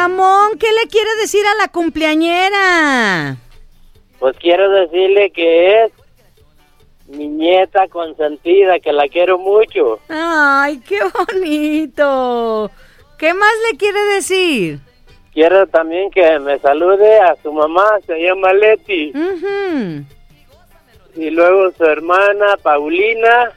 Ramón, ¿qué le quiere decir a la cumpleañera? Pues quiero decirle que es mi nieta consentida, que la quiero mucho. Ay, qué bonito. ¿Qué más le quiere decir? Quiero también que me salude a su mamá, se llama Leti. Y luego su hermana, Paulina.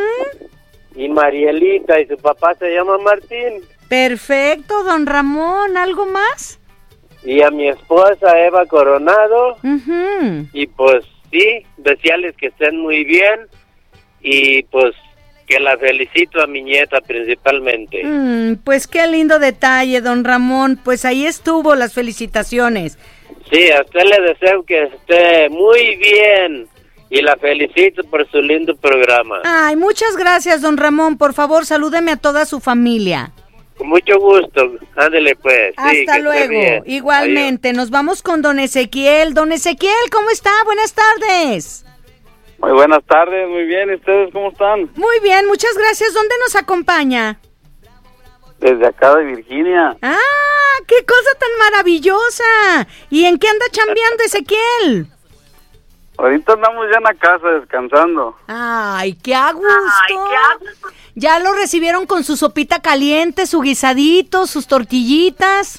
Y Marielita, y su papá se llama Martín. Perfecto, don Ramón, ¿algo más? Y a mi esposa, Eva Coronado. Y pues sí, desearles que estén muy bien. Y pues que la felicito a mi nieta principalmente. Pues qué lindo detalle, don Ramón. Pues ahí estuvo las felicitaciones. Sí, a usted le deseo que esté muy bien. Y la felicito por su lindo programa. Ay, muchas gracias, don Ramón. Por favor, salúdeme a toda su familia. Con mucho gusto. Ándele pues. Hasta luego. Igualmente. Adiós. Nos vamos con don Ezequiel. Don Ezequiel, ¿cómo está? Buenas tardes. Muy buenas tardes, muy bien. ¿Y ustedes cómo están? Muy bien, muchas gracias. ¿Dónde nos acompaña? Desde acá de Virginia. ¡Ah! ¡Qué cosa tan maravillosa! ¿Y en qué anda chambeando, Ezequiel? Ahorita andamos ya en la casa descansando. ¡Ay, qué a gusto! ¿Ya lo recibieron con su sopita caliente, su guisadito, sus tortillitas?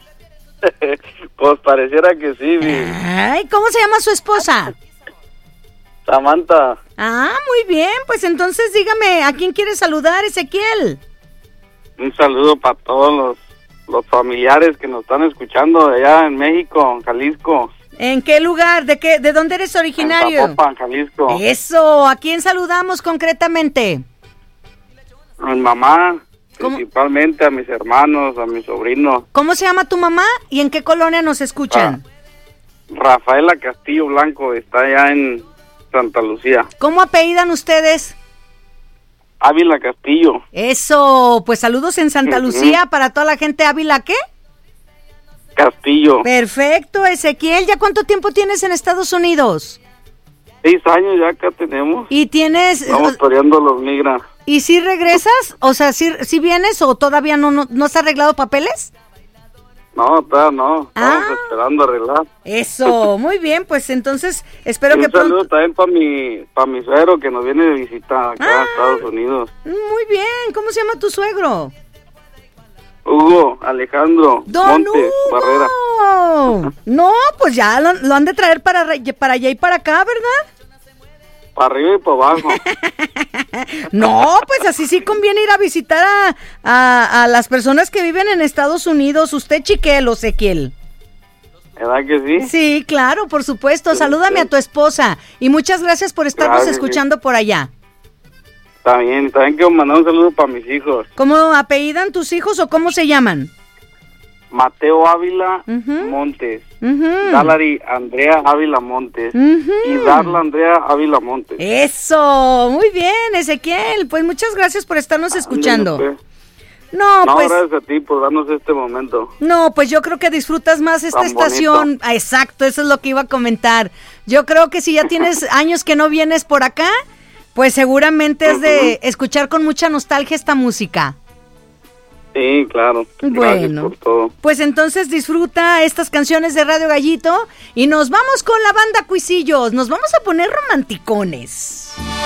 Pues pareciera que sí, Ay, ¿cómo se llama su esposa? Samantha. Ah, muy bien, pues entonces dígame, ¿a quién quiere saludar, Ezequiel? Un saludo para todos los familiares que nos están escuchando allá en México, en Jalisco. ¿En qué lugar? ¿De dónde eres originario? En Zapopan, Jalisco. Eso, ¿a quién saludamos concretamente? A mi mamá, principalmente a mis hermanos, a mis sobrinos. ¿Cómo se llama tu mamá y en qué colonia nos escuchan? Rafaela Castillo Blanco, está allá en Santa Lucía. ¿Cómo apellidan ustedes? Ávila Castillo. Eso, pues saludos en Santa Lucía para toda la gente. ¿Ávila qué? Castillo. Perfecto, Ezequiel. ¿Ya cuánto tiempo tienes en Estados Unidos? 6 años ya acá tenemos. ¿Y tienes...? Estamos toreando los migras. ¿Y si regresas? O sea, ¿si vienes o todavía no has arreglado papeles? No, todavía no. Estamos esperando arreglar. Eso, muy bien. Pues entonces espero que pronto... Un saludo también para mi suegro que nos viene de visitar acá a Estados Unidos. Muy bien. ¿Cómo se llama tu suegro? Hugo Alejandro Montes Barrera. No, pues ya lo han de traer para allá y para acá, ¿verdad? Para arriba y para abajo. No, pues así sí conviene ir a visitar a las personas que viven en Estados Unidos. Usted chiquelo, Ezequiel. ¿Verdad que sí? Sí, claro, por supuesto. Sí, salúdame a tu esposa y muchas gracias por estarnos escuchando por allá. También quiero mandar un saludo para mis hijos. ¿Cómo apellidan tus hijos o cómo se llaman? Mateo Ávila Montes, Dalari Andrea Ávila Montes y Darla Andrea Ávila Montes. Eso, muy bien, Ezequiel. Pues muchas gracias por estarnos escuchando. No, pues gracias a ti por darnos este momento. No, pues yo creo que disfrutas más esta estación. Ah, exacto, eso es lo que iba a comentar. Yo creo que si ya tienes años que no vienes por acá, pues seguramente es de escuchar con mucha nostalgia esta música. Sí, claro. Bueno, por todo. Pues entonces disfruta estas canciones de Radio Gallito y nos vamos con la banda Cuisillos. Nos vamos a poner romanticones.